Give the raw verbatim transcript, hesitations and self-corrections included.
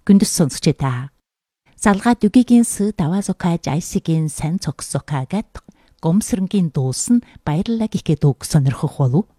гүндэс сонсогч та. Салгаа дүгигийн сүү даваазукааж айсигийн сан цогсокаагаад гомсрынгийн дуусан баярлалаа гэхэд үг сонирхох болов.